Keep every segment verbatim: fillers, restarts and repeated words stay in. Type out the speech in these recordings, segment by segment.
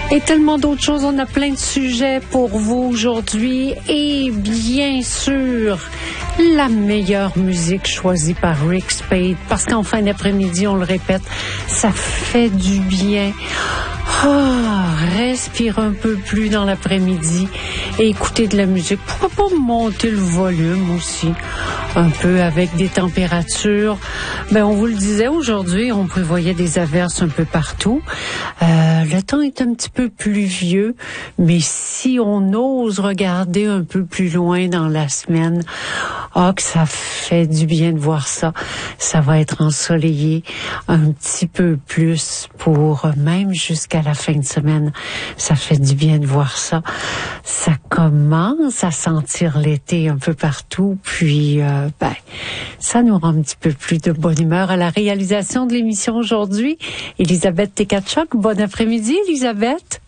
Et tellement d'autres choses. On a plein de sujets pour vous aujourd'hui. Et bien sûr, la meilleure musique choisie par Rick Spade. Parce qu'en fin d'après-midi, on le répète, ça fait du bien. Ah, respire un peu plus dans l'après-midi et écouter de la musique. Pourquoi pas monter le volume aussi, un peu avec des températures. Ben, on vous le disait aujourd'hui, on prévoyait des averses un peu partout. Euh, le temps est un petit peu pluvieux, mais si on ose regarder un peu plus loin dans la semaine, ah, que ça fait du bien de voir ça. Ça va être ensoleillé un petit peu plus pour même jusqu'à la fin de semaine. Ça fait du bien de voir ça. Ça commence à sentir l'été un peu partout, puis euh, ben, ça nous rend un petit peu plus de bonne humeur. À la réalisation de l'émission aujourd'hui, Elisabeth Tkachuk. Bon après-midi, Elisabeth.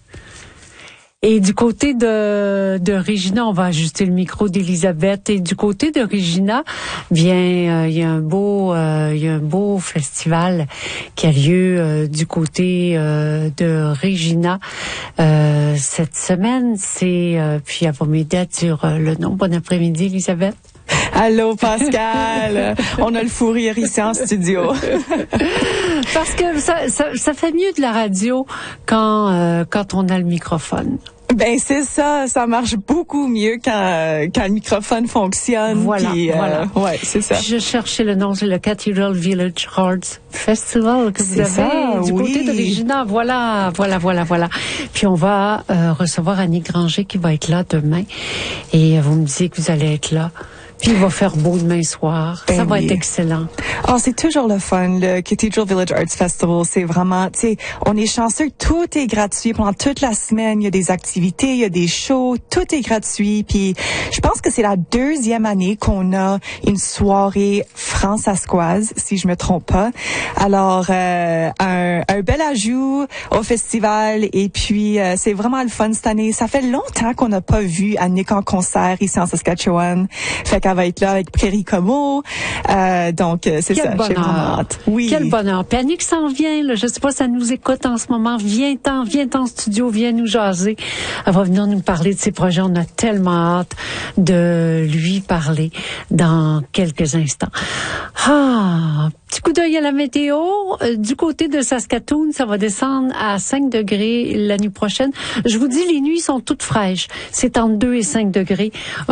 Et du côté de, de Regina, on va ajuster le micro d'Elisabeth. Et du côté de Regina, bien, euh, il y a un beau, euh, il y a un beau festival qui a lieu euh, du côté euh, de Regina euh, cette semaine. C'est, euh, puis elle va m'aider à dire euh, le nom. Bon après-midi, Elisabeth. Allô, Pascal. On a le fou rire ici en studio. Parce que ça, ça, ça fait mieux de la radio quand, euh, quand on a le microphone. Ben c'est ça, ça marche beaucoup mieux quand quand le microphone fonctionne. Voilà, puis, euh, voilà. Ouais, c'est ça. Je cherchais le nom, c'est le Cathedral Village Arts Festival que vous C'est avez ça, du oui. côté de Regina. Voilà, voilà, voilà, voilà. Puis on va euh, recevoir Annick Granger qui va être là demain. Et vous me disiez que vous allez être là. Puis il va faire beau demain soir. Ben ça va oui. être excellent. Oh, c'est toujours le fun, le Cathedral Village Arts Festival. C'est vraiment, tu sais, on est chanceux, tout est gratuit pendant toute la semaine. Il y a des activités, il y a des shows, tout est gratuit. Puis je pense que c'est la deuxième année qu'on a une soirée francescoise, si je me trompe pas. Alors, euh, un, un bel ajout au festival. Et puis, euh, c'est vraiment le fun cette année. Ça fait longtemps qu'on n'a pas vu Annick en concert ici en Saskatchewan. Fait qu'elle va être là avec Prairie Como. Euh, donc, c'est Quel ça. J'ai vraiment hâte. Oui. Quel bonheur. Puis Annick s'en vient, là. Je sais pas si ça nous écoute en ce moment. Viens-t'en, viens-t'en en studio, viens nous jaser. Elle va venir nous parler de ses projets. On a tellement hâte de lui parler dans quelques instants. Ah, petit coup d'œil à la météo. Euh, du côté de Saskatoon, ça va descendre à cinq degrés la nuit prochaine. Je vous dis, les nuits sont toutes fraîches. C'est entre deux et cinq degrés.